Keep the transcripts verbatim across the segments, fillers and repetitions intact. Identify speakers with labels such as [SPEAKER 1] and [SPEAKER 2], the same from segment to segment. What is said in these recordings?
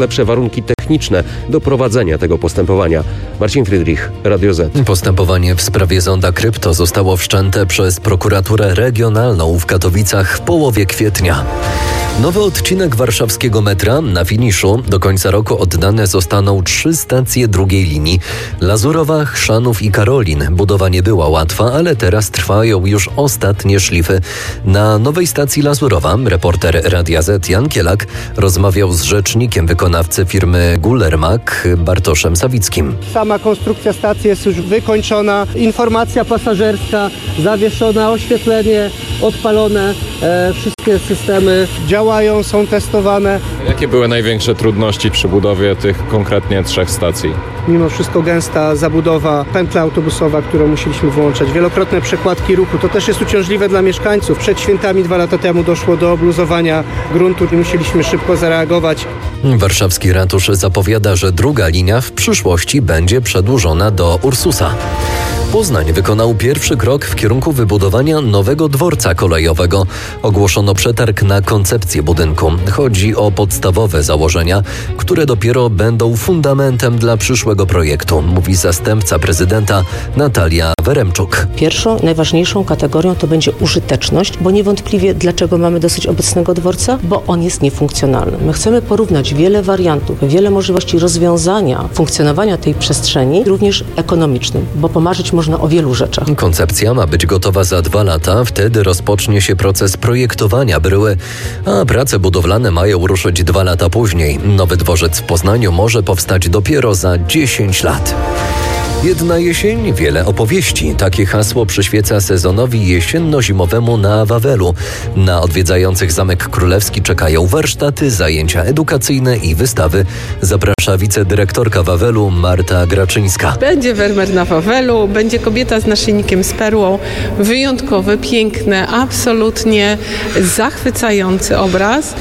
[SPEAKER 1] lepsze warunki techniczne do prowadzenia tego postępowania. Marcin Friedrich, Radio Z.
[SPEAKER 2] Postępowanie w sprawie zonda krypto zostało wszczęte przez prokuraturę regionalną w Katowicach w połowie kwietnia. Nowy odcinek warszawskiego metra na finiszu. Do końca roku oddane zostaną trzy stacje drugiej linii. Lazurowa, Chrzanów i Karolin. Budowa nie była łatwa, ale teraz trwają już ostatnie szlify. Na nowej stacji Lazurowa reporter Radia Z Jan Kielak rozmawiał z rzecznikiem wykonawcy firmy Gullermak Bartoszem Sawickim.
[SPEAKER 3] Sama konstrukcja stacji jest już wykończona. Informacja pasażerska zawieszona, oświetlenie odpalone. E, wszystkie systemy działają, są testowane.
[SPEAKER 4] Jakie były największe trudności przy budowie tych konkretnie trzech stacji?
[SPEAKER 3] Mimo wszystko gęsta zabudowa, pętla autobusowa, którą musieliśmy włączać, wielokrotne przekładki ruchu. To też jest uciążliwe dla mieszkańców. Przed świętami dwa lata temu doszło do obluzowania gruntu i musieliśmy szybko zareagować.
[SPEAKER 2] Warszawski ratusz zapowiada, że druga linia w przyszłości będzie przedłużona do Ursusa. Poznań wykonał pierwszy krok w kierunku wybudowania nowego dworca kolejowego. Ogłoszono przetarg na koncepcję budynku. Chodzi o podstawowe założenia, które dopiero będą fundamentem dla przyszłego projektu, mówi zastępca prezydenta Natalia Weremczuk.
[SPEAKER 5] Pierwszą, najważniejszą kategorią to będzie użyteczność, bo niewątpliwie dlaczego mamy dosyć obecnego dworca? Bo on jest niefunkcjonalny. My chcemy porównać wiele wariantów, wiele możliwości rozwiązania funkcjonowania tej przestrzeni, również ekonomicznym, bo pomarzyć można o wielu rzeczach.
[SPEAKER 2] Koncepcja ma być gotowa za dwa lata, wtedy rozpocznie się proces projektowania bryły, a prace budowlane mają ruszyć dwa lata później. Nowy dworzec w Poznaniu może powstać dopiero za dziesięć lat. Jedna jesień, wiele opowieści. Takie hasło przyświeca sezonowi jesienno-zimowemu na Wawelu. Na odwiedzających Zamek Królewski czekają warsztaty, zajęcia edukacyjne i wystawy. Zaprasza wicedyrektorka Wawelu Marta Graczyńska.
[SPEAKER 6] Będzie Wermer na Wawelu, będzie kobieta z naszyjnikiem z perłą. Wyjątkowy, piękny, absolutnie zachwycający obraz.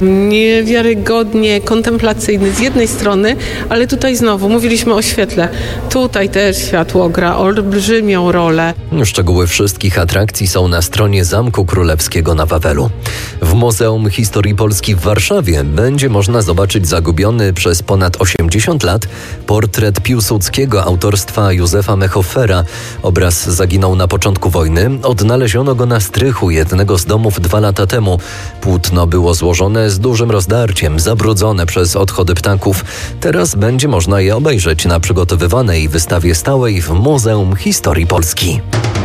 [SPEAKER 6] Niewiarygodnie kontemplacyjny z jednej strony, ale tutaj znowu mówiliśmy o świetle. Tutaj też światło gra olbrzymią rolę.
[SPEAKER 2] Szczegóły wszystkich atrakcji są na stronie Zamku Królewskiego na Wawelu. W Muzeum Historii Polski w Warszawie będzie można zobaczyć zagubiony przez ponad osiemdziesiąt lat portret Piłsudskiego autorstwa Józefa Mehoffera. Obraz zaginął na początku wojny. Odnaleziono go na strychu jednego z domów dwa lata temu. Płótno było złożone z dużym rozdarciem, zabrudzone przez odchody ptaków. Teraz będzie można je obejrzeć na przygotowywanej wystawie stałej w Muzeum Historii Polski.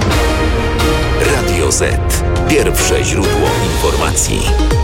[SPEAKER 7] Radio Z. Pierwsze źródło informacji.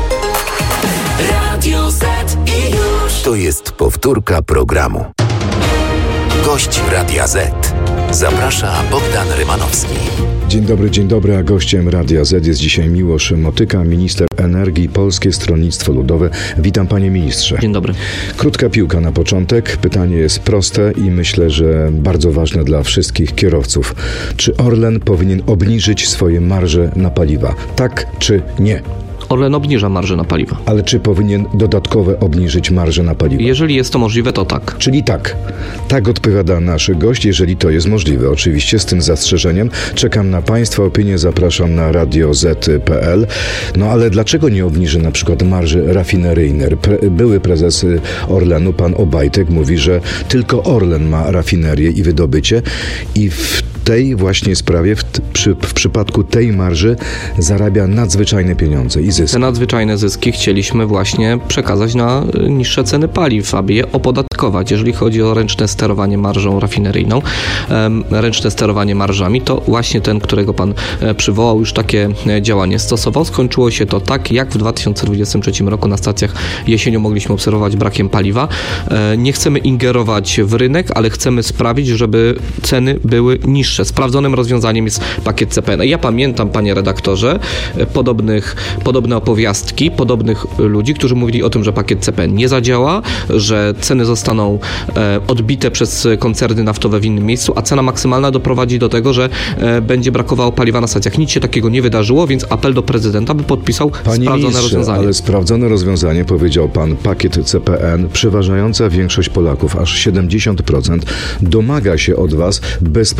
[SPEAKER 7] Radio Z i już. To jest powtórka programu. Gość Radia Z. Zaprasza Bogdan Rymanowski.
[SPEAKER 8] Dzień dobry, dzień dobry, a gościem Radia Z jest dzisiaj Miłosz Motyka, minister energii, Polskie Stronnictwo Ludowe. Witam, panie ministrze.
[SPEAKER 9] Dzień dobry.
[SPEAKER 8] Krótka piłka na początek. Pytanie jest proste i myślę, że bardzo ważne dla wszystkich kierowców. Czy Orlen powinien obniżyć swoje marże na paliwa? Tak czy nie?
[SPEAKER 9] Orlen obniża marże na paliwa.
[SPEAKER 8] Ale czy powinien dodatkowe obniżyć marże na paliwa?
[SPEAKER 9] Jeżeli jest to możliwe, to tak.
[SPEAKER 8] Czyli tak. Tak odpowiada nasz gość, jeżeli to jest możliwe. Oczywiście z tym zastrzeżeniem. Czekam na państwa opinię, zapraszam na radio z kropka p l. No ale dlaczego nie obniży na przykład marży rafineryjnej? Pre- były prezes Orlenu, pan Obajtek, mówi, że tylko Orlen ma rafinerię i wydobycie i w tej właśnie sprawie, w, przy, w przypadku tej marży zarabia nadzwyczajne pieniądze i zyski.
[SPEAKER 9] Te nadzwyczajne zyski chcieliśmy właśnie przekazać na niższe ceny paliw, aby je opodatkować. Jeżeli chodzi o ręczne sterowanie marżą rafineryjną, um, ręczne sterowanie marżami, to właśnie ten, którego pan e, przywołał, już takie e, działanie stosował. Skończyło się to tak, jak w dwa tysiące dwudziestym trzecim roku na stacjach jesienią mogliśmy obserwować brakiem paliwa. E, nie chcemy ingerować w rynek, ale chcemy sprawić, żeby ceny były niższe. Sprawdzonym rozwiązaniem jest pakiet C P N. Ja pamiętam, panie redaktorze, podobnych, podobne opowiastki, podobnych ludzi, którzy mówili o tym, że pakiet C P N nie zadziała, że ceny zostaną e, odbite przez koncerny naftowe w innym miejscu, a cena maksymalna doprowadzi do tego, że e, będzie brakowało paliwa na stacjach. Nic się takiego nie wydarzyło, więc apel do prezydenta, by podpisał
[SPEAKER 8] Panie
[SPEAKER 9] sprawdzone rozwiązanie.
[SPEAKER 8] Ale sprawdzone rozwiązanie, powiedział pan, pakiet C P N, przeważająca większość Polaków, aż siedemdziesiąt procent, domaga się od was bezpośredniej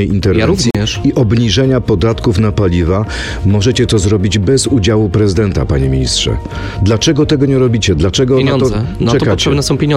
[SPEAKER 8] żadnej interwencji
[SPEAKER 9] Ja również.
[SPEAKER 8] i obniżenia podatków na paliwa. Możecie to zrobić bez udziału prezydenta, panie ministrze. Dlaczego tego nie robicie? Dlaczego
[SPEAKER 9] Pieniądze.
[SPEAKER 8] na to
[SPEAKER 9] Na to
[SPEAKER 8] czekacie?
[SPEAKER 9] potrzebne są pieniądze.